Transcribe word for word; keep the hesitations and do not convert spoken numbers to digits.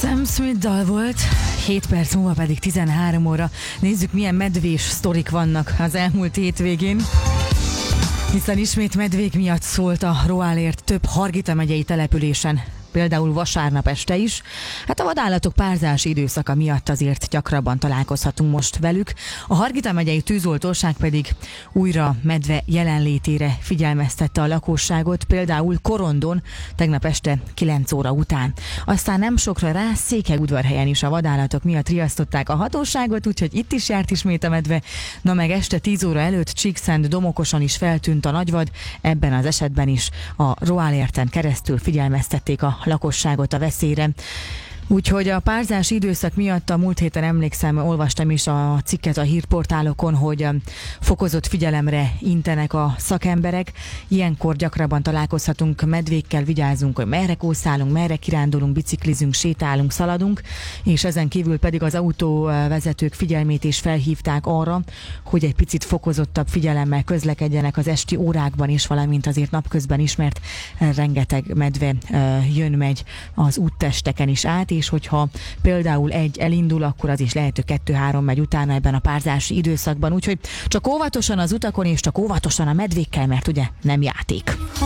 Sam Smith dal volt, hét perc múlva pedig tizenhárom óra. Nézzük, milyen medvés sztorik vannak az elmúlt hétvégén. Hiszen ismét medvék miatt szólt a Roalért több Hargita megyei településen, például vasárnap este is. Hát a vadállatok párzási időszaka miatt azért gyakrabban találkozhatunk most velük. A Hargita megyei tűzoltóság pedig újra medve jelenlétére figyelmeztette a lakosságot, például Korondon tegnap este kilenc óra után. Aztán nem sokra rá Székelyudvarhelyen is a vadállatok miatt riasztották a hatóságot, úgyhogy itt is járt ismét a medve. Na meg este tíz óra előtt Csíkszent Domokoson is feltűnt a nagyvad, ebben az esetben is a Roalérten keresztül figyelmeztették a lakosságot a veszélyre. Úgyhogy a párzási időszak miatt a múlt héten emlékszem, olvastam is a cikket a hírportálokon, hogy fokozott figyelemre intenek a szakemberek. Ilyenkor gyakrabban találkozhatunk medvékkel, vigyázzunk, hogy merre kószálunk, merre kirándulunk, biciklizünk, sétálunk, szaladunk, és ezen kívül pedig az autóvezetők figyelmét is felhívták arra, hogy egy picit fokozottabb figyelemmel közlekedjenek az esti órákban is, valamint azért napközben is, mert rengeteg medve jön-megy az úttesteken is át, és hogyha például egy elindul, akkor az is lehet, hogy kettő-három megy utána ebben a párzási időszakban. Úgyhogy csak óvatosan az utakon, és csak óvatosan a medvékkel, mert ugye nem játék.